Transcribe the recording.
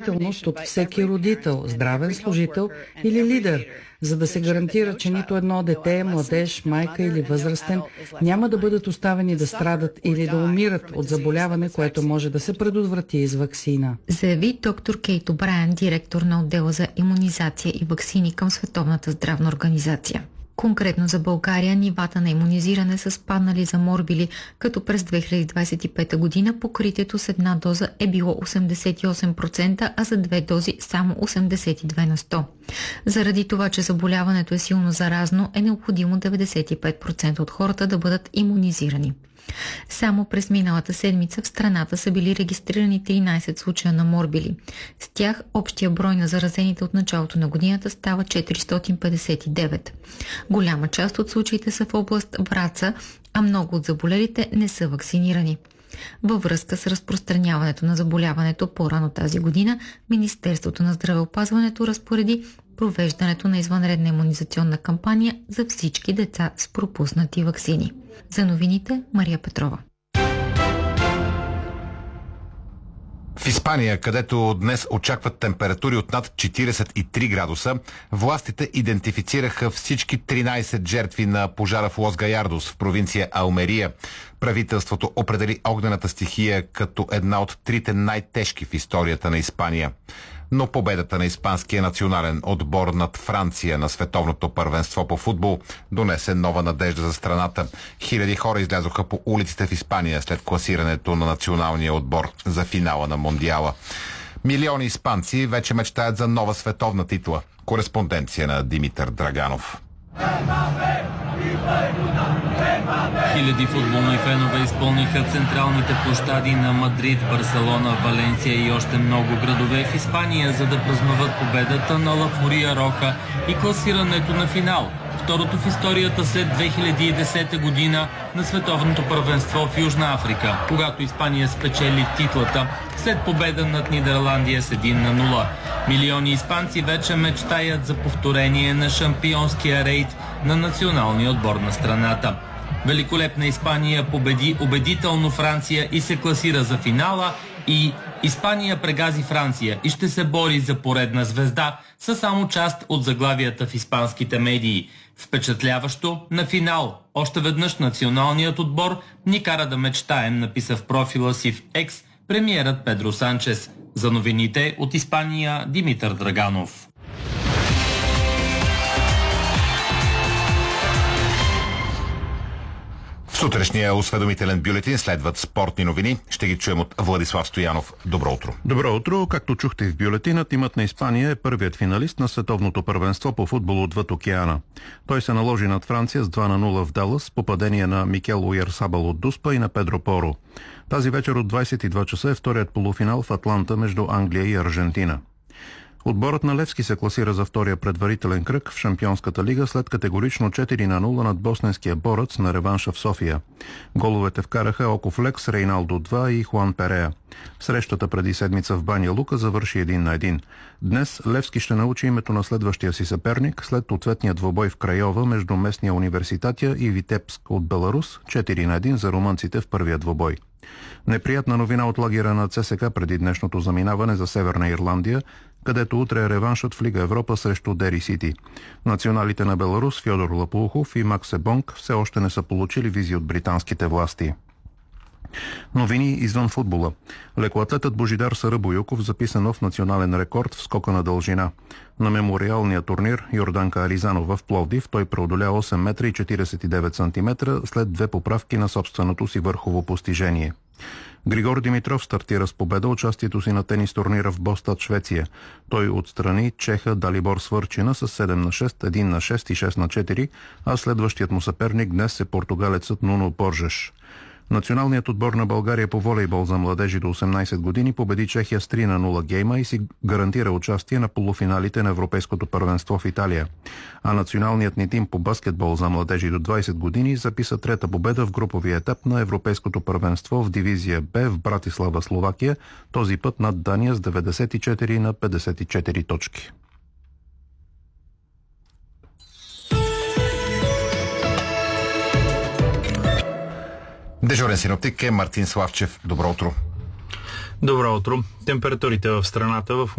бдителност от всеки родител, здравен служител или лидер, за да се гарантира, че нито едно дете, младеж, майка или възрастен няма да бъдат оставени да страдат или да умират от заболяване, което може да се предотврати с ваксина. Заяви доктор Кейт О'Брайен, директор на отдела за имунизация и ваксини към Световната здравна организация. Конкретно за България нивата на имунизиране са спаднали за морбили, като през 2025 година покритието с една доза е било 88%, а за 2 дози само 82%. Заради това, че заболяването е силно заразно, е необходимо 95% от хората да бъдат имунизирани. Само през миналата седмица в страната са били регистрирани 13 случая на морбили. С тях общия брой на заразените от началото на годината става 459. Голяма част от случаите са в област Враца, а много от заболелите не са вакцинирани. Във връзка с разпространяването на заболяването по-рано тази година, Министерството на здравеопазването разпореди провеждането на извънредна имунизационна кампания за всички деца с пропуснати ваксини. За новините, Мария Петрова. В Испания, където днес очакват температури от над 43 градуса, властите идентифицираха всички 13 жертви на пожара в Лос Гаярдос в провинция Алмерия. Правителството определи огнената стихия като една от трите най-тежки в историята на Испания. Но победата на испанския национален отбор над Франция на световното първенство по футбол донесе нова надежда за страната. Хиляди хора излязоха по улиците в Испания след класирането на националния отбор за финала на Мондиала. Милиони испанци вече мечтаят за нова световна титла. Кореспонденция на Димитър Драганов. Хиляди футболни фенове изпълниха централните площади на Мадрид, Барселона, Валенсия и още много градове в Испания, за да празнуват победата на Ла Фурия Роха и класирането на финал. Второто в историята след 2010 година на световното първенство в Южна Африка, когато Испания спечели титлата след победа над Нидерландия с 1-0. Милиони испанци вече мечтаят за повторение на шампионския рейд на националния отбор на страната. Великолепна Испания победи убедително Франция и се класира за финала, и Испания прегази Франция и ще се бори за поредна звезда, са само част от заглавията в испанските медии. Впечатляващо на финал. Още веднъж националният отбор ни кара да мечтаем, написа в профила си в X премиерът Педро Санчес. За новините от Испания, Димитър Драганов. В сутрешния осведомителен бюлетин следват спортни новини. Ще ги чуем от Владислав Стоянов. Добро утро. Добро утро. Както чухте в бюлетина, тимът на Испания е първият финалист на световното първенство по футбол отвъд океана. Той се наложи над Франция с 2-0 в Далас по падение на Микел Уярсабал от Дуспа и на Педро Поро. Тази вечер от 22 часа е вторият полуфинал в Атланта между Англия и Аржентина. Отборът на Левски се класира за втория предварителен кръг в Шампионската лига след категорично 4-0 над босненския борец на реванша в София. Головете вкараха Оков Лекс, Рейналдо 2 и Хуан Перея. Срещата преди седмица в Баня Лука завърши 1-1. Днес Левски ще научи името на следващия си съперник след ответния двобой в Крайова между местния университатия и Витебск от Беларус, 4-1 за румънците в първия двобой. Неприятна новина от лагера на ЦСКА преди днешното заминаване за Северна Ирландия, където утре е реваншът в Лига Европа срещу Дери Сити. Националите на Беларус Фьодор Лапулхов и Максе Бонг все още не са получили визи от британските власти. Новини извън футбола. Лекоатлетът Божидар Сарабоюков записа нов национален рекорд в скока на дължина. На мемориалния турнир Йорданка Аризанова в Пловдив той преодоля 8 метра и 49 сантиметра след две поправки на собственото си върхово постижение. Григор Димитров стартира с победа участието си на тенис турнира в Бостад, Швеция. Той отстрани чеха Далибор Свърчина с 7-6, 1-6 и 6-4, а следващият му съперник днес е португалецът Нуно Боржеш. Националният отбор на България по волейбол за младежи до 18 години победи Чехия с 3-0 гейма и си гарантира участие на полуфиналите на Европейското първенство в Италия. А националният ни тим по баскетбол за младежи до 20 години записа трета победа в груповия етап на Европейското първенство в дивизия Б в Братислава, Словакия, този път над Дания с 94 на 54 точки. Дежурен синоптик е Мартин Славчев. Добро утро. Добро утро. Температурите в страната в